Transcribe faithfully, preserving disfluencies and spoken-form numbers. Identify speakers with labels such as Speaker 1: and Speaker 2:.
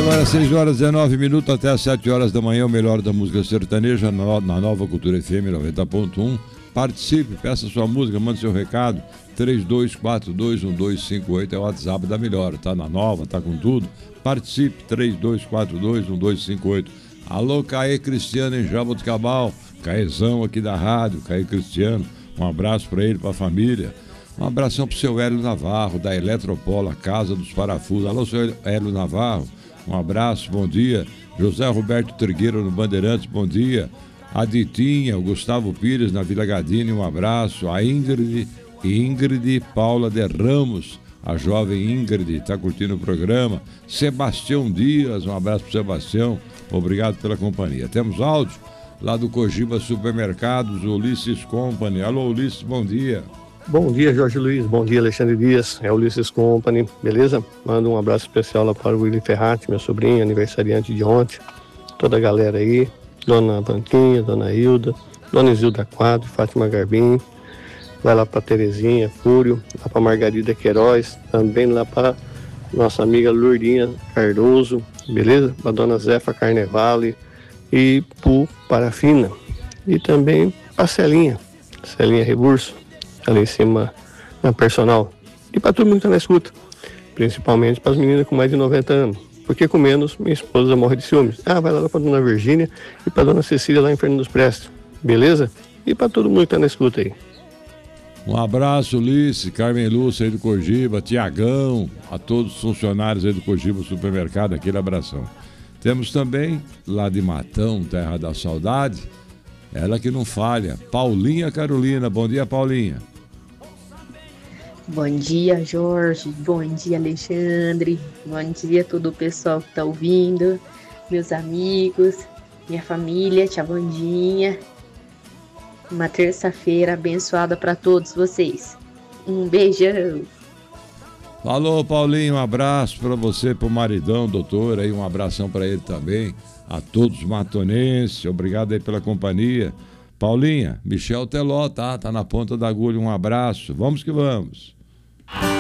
Speaker 1: Agora seis horas e dezenove minutos até as sete horas da manhã, o melhor da música sertaneja na, na Nova Cultura F M noventa ponto um. Participe, peça sua música, mande seu recado. três dois quatro dois um dois cinco oito é o WhatsApp da Melhor. Tá na Nova, tá com tudo. Participe, três dois quatro dois um dois cinco oito. Alô, Caê Cristiano em Jaboticabal. Caezão aqui da rádio, Caê Cristiano. Um abraço para ele, para a família. Um abração pro seu Hélio Navarro, da Eletropola, Casa dos Parafusos. Alô, seu Hélio Navarro. Um abraço, bom dia. José Roberto Trigueiro no Bandeirantes, bom dia. A Ditinha, o Gustavo Pires na Vila Gadini, um abraço. A Ingrid, Ingrid Paula de Ramos, a jovem Ingrid, está curtindo o programa. Sebastião Dias, um abraço pro Sebastião, obrigado pela companhia. Temos áudio lá do Cogiba Supermercados, Ulisses Company. Alô, Ulisses, bom dia.
Speaker 2: Bom dia, Jorge Luiz. Bom dia, Alexandre Dias. É o Ulisses Company, beleza? Manda um abraço especial lá para o Willy Ferrati, meu sobrinho, aniversariante de ontem. Toda a galera aí. Dona Banquinha, Dona Hilda, Dona Isilda Quadro, Fátima Garbim. Vai lá para Terezinha, Fúrio, lá para Margarida Queiroz. Também lá para nossa amiga Lourdinha Cardoso, beleza? Para Dona Zefa Carnevale e pro Parafina. E também para Celinha, Celinha Reburso, ali em cima na personal. E para todo mundo que tá na escuta, principalmente para as meninas com mais de noventa anos, porque com menos minha esposa morre de ciúmes. Ah, vai lá para Dona Virgínia e para Dona Cecília lá em Fernando dos Prestes, beleza? E para todo mundo que tá na escuta aí.
Speaker 1: Um abraço, Ulisses, Carmen Lúcia aí do Cogiba, Tiagão, a todos os funcionários aí do Cogiba Supermercado, aquele abração. Temos também, lá de Matão, Terra da Saudade, ela que não falha, Paulinha Carolina. Bom dia, Paulinha.
Speaker 3: Bom dia, Jorge. Bom dia, Alexandre. Bom dia a todo o pessoal que está ouvindo, meus amigos, minha família, tia Vandinha. Uma terça-feira abençoada para todos vocês. Um beijão.
Speaker 1: Falou, Paulinho. Um abraço para você, pro maridão, doutor. Aí um abração para ele também. A todos os matonenses. Obrigado aí pela companhia. Paulinha, Michel Teló, tá? Tá na ponta da agulha. Um abraço. Vamos que vamos.